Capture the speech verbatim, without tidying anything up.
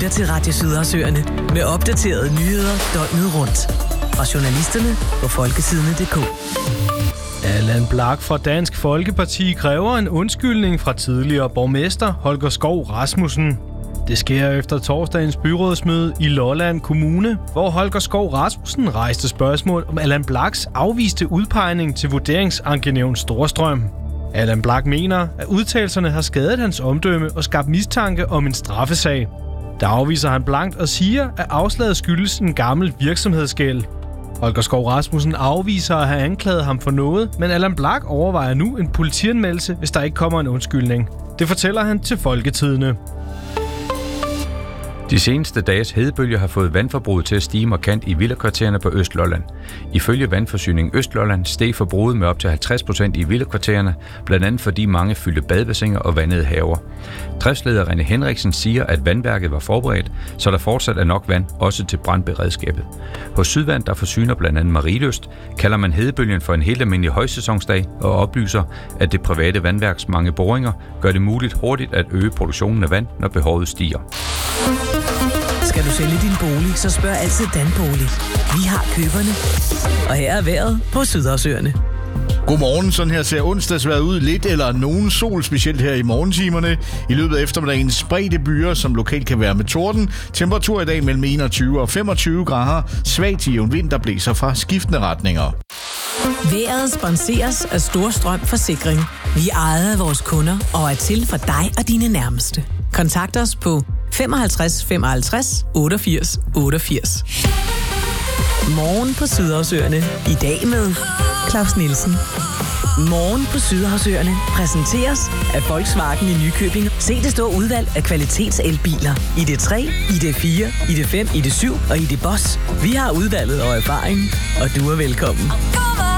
til Radio Sydhavsøerne med opdaterede nyheder døgnet rundt. Fra journalisterne på folketidene punktum d k. Allan Blak fra Dansk Folkeparti kræver en undskyldning fra tidligere borgmester Holger Skov Rasmussen. Det sker efter torsdagens byrådsmøde i Lolland Kommune, hvor Holger Skov Rasmussen rejste spørgsmål om Allan Blaks afviste udpegning til vurderingsankenævn Storstrøm. Allan Blak mener, at udtalelserne har skadet hans omdømme og skabt mistanke om en straffesag. Der afviser han blankt og siger, at afslaget skyldes en gammel virksomhedsgæld. Holger Skov Rasmussen afviser at have anklaget ham for noget, men Allan Blak overvejer nu en politianmeldelse, hvis der ikke kommer en undskyldning. Det fortæller han til Folketidene. De seneste dages hedebølger har fået vandforbruget til at stige markant i villakvartererne på Østlolland. Ifølge Vandforsyning Østlolland steg forbruget med op til halvtreds procent i villakvartererne, blandt andet fordi mange fyldte badebassiner og vandede haver. Driftsleder René Henriksen siger, at vandværket var forberedt, så der fortsat er nok vand, også til brandberedskabet. Hos Sydvand, der forsyner blandt andet Marielyst, kalder man hedebølgen for en helt almindelig højsæsonsdag og oplyser, at det private vandværks mange boringer gør det muligt hurtigt at øge produktionen af vand, når behovet stiger. Skal du sælge din bolig, så spørg altid Danbolig. Vi har køberne. Og her er vejret på Sydhavsøerne. Godmorgen, sådan her ser onsdagsvejret ud. Lidt eller nogen sol, specielt her i morgentimerne. I løbet af eftermiddagen spredte byer, som lokalt kan være med torden. Temperatur i dag mellem enogtyve og femogtyve grader. Svagt i en vind, der blæser fra skiftende retninger. Vejret sponseres af Storstrøm Forsikring. Vi er ejet af vores kunder og er til for dig og dine nærmeste. Kontakt os på femoghalvtreds femoghalvtreds otteogfirs otteogfirs. Morgen på Sydhavsøerne. I dag med Claus Nielsen. Morgen på Sydhavsøerne præsenteres af Volkswagen i Nykøbing. Se det store udvalg af kvalitetselbiler. I D tre, I D fire, I D fem, I D syv og I D Boss. Vi har udvalget og erfaring, og du er velkommen.